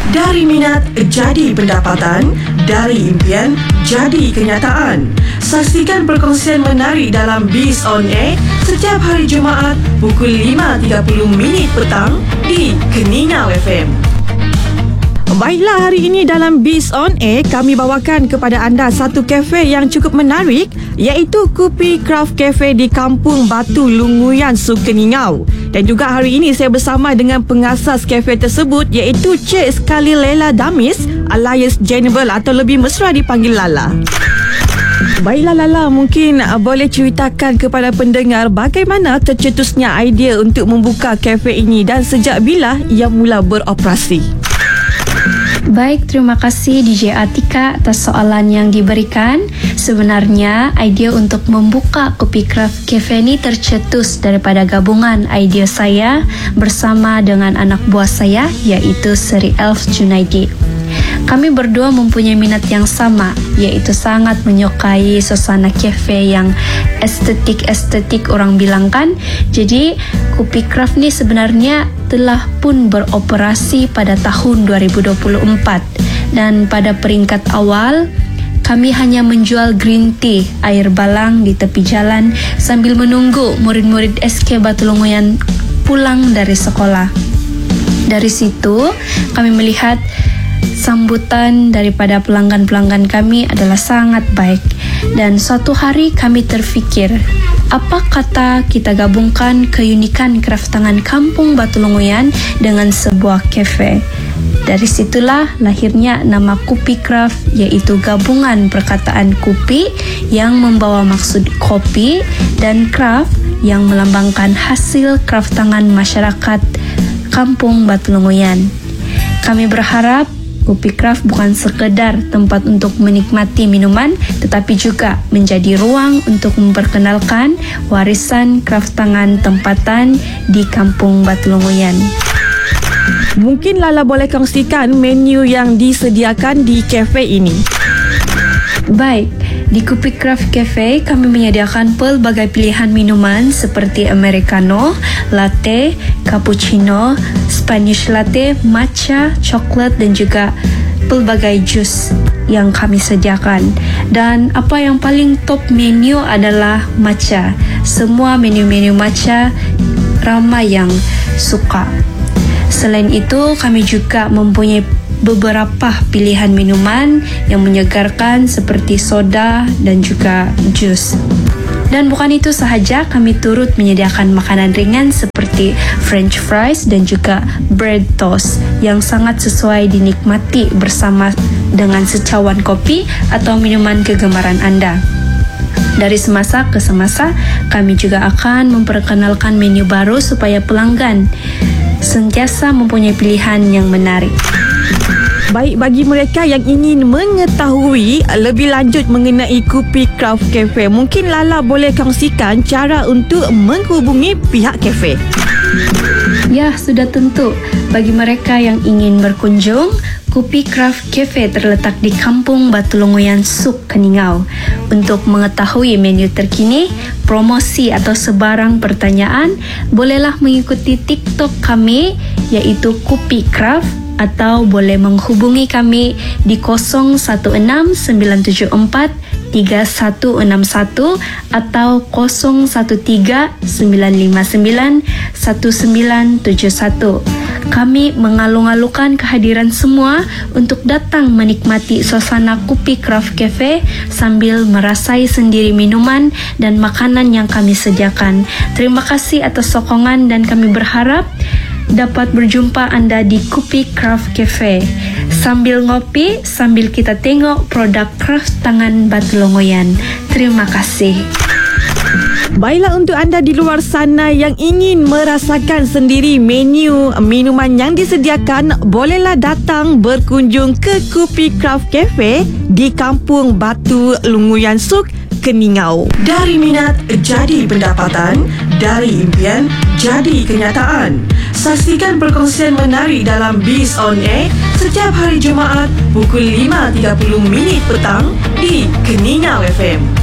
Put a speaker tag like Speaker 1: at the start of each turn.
Speaker 1: Dari minat jadi pendapatan, dari impian jadi kenyataan. Saksikan perkongsian menarik dalam Biz On Air setiap hari Jumaat pukul 5.30 petang di Keningau FM.
Speaker 2: Baiklah, hari ini dalam Biz On Air kami bawakan kepada anda satu kafe yang cukup menarik, iaitu Kopi Craft Cafe di Kampung Batu Lunguyan, Keningau. Dan juga hari ini saya bersama dengan pengasas kafe tersebut, iaitu Cik Sekali Lela Damis alias Jennifer atau lebih mesra dipanggil Lala. Baiklah Lala, mungkin boleh ceritakan kepada pendengar bagaimana tercetusnya idea untuk membuka kafe ini dan sejak bila ia mula beroperasi.
Speaker 3: Baik, terima kasih DJ Atika atas soalan yang diberikan. Sebenarnya idea untuk membuka Kopi Craft Cafe ini tercetus daripada gabungan idea saya bersama dengan anak buah saya, iaitu Seri Elf Junaidi. Kami berdua mempunyai minat yang sama, iaitu sangat menyukai suasana kafe yang estetik orang bilang kan. Jadi Kopi Craft ni sebenarnya telah pun beroperasi pada tahun 2024 dan pada peringkat awal kami hanya menjual green tea, air balang di tepi jalan sambil menunggu murid-murid SK Batu Lunguyan pulang dari sekolah. Dari situ kami melihat sambutan daripada pelanggan-pelanggan kami adalah sangat baik dan suatu hari kami terfikir, apa kata kita gabungkan keunikan kraftangan Kampung Batu Lunguyan dengan sebuah kafe. Dari situlah lahirnya nama Kopi Craft, iaitu gabungan perkataan kopi yang membawa maksud kopi dan craft yang melambangkan hasil kraftangan masyarakat Kampung Batu Lunguyan. Kami berharap Kopi Craft bukan sekedar tempat untuk menikmati minuman, tetapi juga menjadi ruang untuk memperkenalkan warisan kraftangan tempatan di Kampung Batu Lunguyan.
Speaker 2: Mungkin Lala boleh kongsikan menu yang disediakan di kafe ini.
Speaker 3: Baik, di Kopi Craft Cafe kami menyediakan pelbagai pilihan minuman seperti Americano, latte, cappuccino, Spanish latte, matcha, coklat dan juga pelbagai jus yang kami sediakan. Dan apa yang paling top menu adalah matcha. Semua menu-menu matcha ramai yang suka. Selain itu, kami juga mempunyai beberapa pilihan minuman yang menyegarkan seperti soda dan juga jus. Dan bukan itu sahaja, kami turut menyediakan makanan ringan seperti French fries dan juga bread toast yang sangat sesuai dinikmati bersama dengan secawan kopi atau minuman kegemaran anda. Dari semasa ke semasa, kami juga akan memperkenalkan menu baru supaya pelanggan sentiasa mempunyai pilihan yang menarik.
Speaker 2: Baik, bagi mereka yang ingin mengetahui lebih lanjut mengenai Kopi Craft Cafe, mungkin Lala boleh kongsikan cara untuk menghubungi pihak kafe.
Speaker 3: Ya, sudah tentu. Bagi mereka yang ingin berkunjung, Kopi Craft Cafe terletak di Kampung Batu Lunguyan, Keningau. Untuk mengetahui menu terkini, promosi atau sebarang pertanyaan, bolehlah mengikuti TikTok kami, iaitu Kopi Craft, atau boleh menghubungi kami di 0169743161 atau 0139591971. Kami mengalu-alukan kehadiran semua untuk datang menikmati suasana Kopi Craft Cafe sambil merasai sendiri minuman dan makanan yang kami sediakan. Terima kasih atas sokongan dan kami berharap dapat berjumpa anda di Kopi Craft Cafe. Sambil ngopi, sambil kita tengok produk craft tangan Batu Lunguyan. Terima kasih.
Speaker 2: Baiklah, untuk anda di luar sana yang ingin merasakan sendiri menu minuman yang disediakan, bolehlah datang berkunjung ke Kopi Craft Cafe di Kampung Batu Lunguyan, Keningau.
Speaker 1: Dari minat jadi pendapatan, dari impian jadi kenyataan. Saksikan perkongsian menarik dalam Biz On Air setiap hari Jumaat pukul 5.30 petang di Keningau FM.